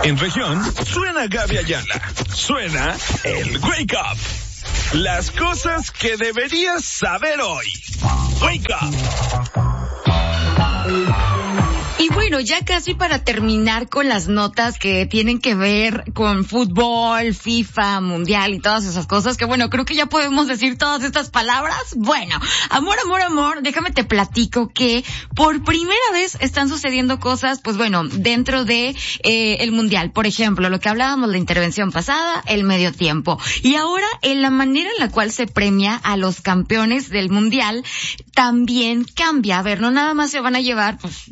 En región, suena Gaby Ayala. Suena el Wake Up. Las cosas que deberías saber hoy. Wake Up. Y bueno, ya casi para terminar con las notas que tienen que ver con fútbol, FIFA, mundial y todas esas cosas, que bueno, creo que ya podemos decir todas estas palabras. Bueno, amor, déjame te platico que por primera vez están sucediendo cosas, pues bueno, dentro de el mundial. Por ejemplo, lo que hablábamos la intervención pasada, el medio tiempo. Y ahora, en la manera en la cual se premia a los campeones del mundial, también cambia. A ver, no nada más se van a llevar, pues,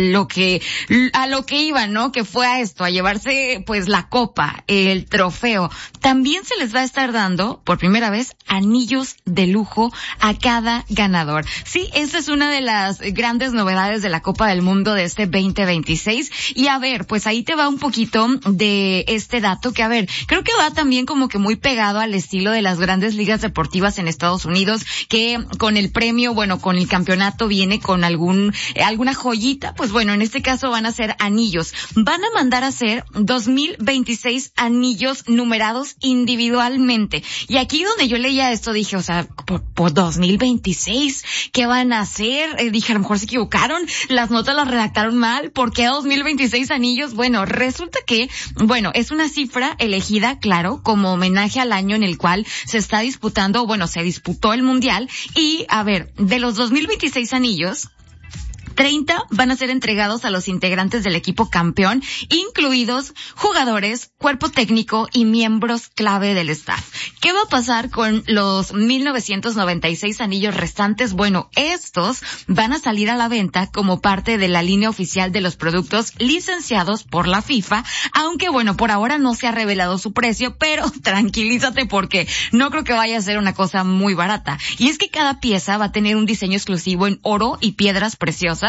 a lo que iban, ¿no? Que fue a esto, a llevarse pues la copa, el trofeo. También se les va a estar dando, por primera vez, anillos de lujo a cada ganador. Sí, esa es una de las grandes novedades de la Copa del Mundo de este 2026. Y a ver, pues ahí te va un poquito de este dato que, a ver, creo que va también como que muy pegado al estilo de las grandes ligas deportivas en Estados Unidos, que con el premio, bueno, con el campeonato viene con alguna joyita. Pues bueno, en este caso van a ser anillos. Van a mandar a hacer 2026 anillos numerados individualmente. Y aquí donde yo leía esto dije, o sea, por 2026, ¿qué van a hacer? Dije, a lo mejor se equivocaron, las notas las redactaron mal. ¿Por qué 2026 anillos? Bueno, resulta que, bueno, es una cifra elegida, claro, como homenaje al año en el cual se está disputando, bueno, se disputó el mundial. Y, a ver, de los 2026 anillos, 30 van a ser entregados a los integrantes del equipo campeón, incluidos jugadores, cuerpo técnico y miembros clave del staff. ¿Qué va a pasar con los 1996 anillos restantes? Bueno, estos van a salir a la venta como parte de la línea oficial de los productos licenciados por la FIFA, aunque bueno, por ahora no se ha revelado su precio, pero tranquilízate porque no creo que vaya a ser una cosa muy barata. Y es que cada pieza va a tener un diseño exclusivo en oro y piedras preciosas.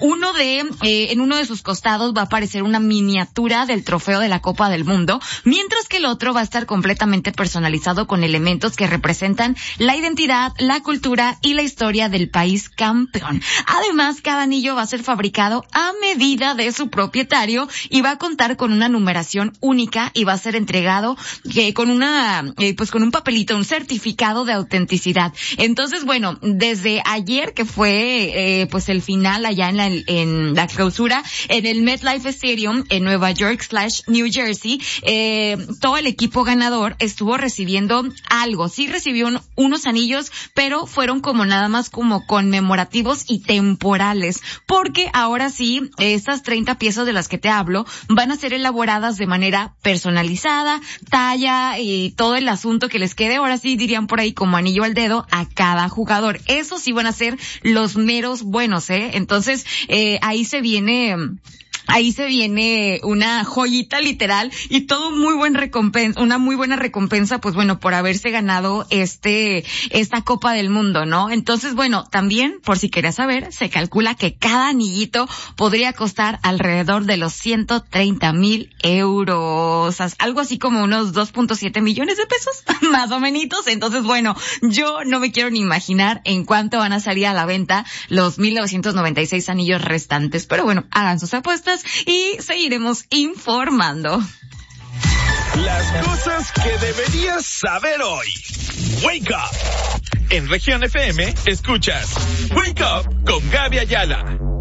En uno de sus costados va a aparecer una miniatura del trofeo de la Copa del Mundo, mientras que el otro va a estar completamente personalizado con elementos que representan la identidad, la cultura y la historia del país campeón. Además, cada anillo va a ser fabricado a medida de su propietario y va a contar con una numeración única y va a ser entregado con un papelito, un certificado de autenticidad. Entonces, bueno, desde ayer que fue pues el final allá en la clausura en el MetLife Stadium en Nueva York / New Jersey, todo el equipo ganador estuvo recibiendo algo. Sí recibió unos anillos, pero fueron como nada más como conmemorativos y temporales, porque ahora sí, estas 30 piezas de las que te hablo van a ser elaboradas de manera personalizada, talla y todo el asunto que les quede, ahora sí dirían por ahí como anillo al dedo a cada jugador. Esos sí van a ser los meros buenos, Entonces, ahí se viene una joyita literal y todo una muy buena recompensa, pues bueno, por haberse ganado esta Copa del Mundo, ¿no? Entonces, bueno, también, por si querías saber, se calcula que cada anillito podría costar alrededor de los 130,000 euros, algo así como unos 2.7 millones de pesos, más o menos. Entonces, bueno, yo no me quiero ni imaginar en cuánto van a salir a la venta los 1996 anillos restantes, pero bueno, hagan sus apuestas y seguiremos informando. Las cosas que deberías saber hoy. Wake Up. En Región FM escuchas Wake Up con Gaby Ayala.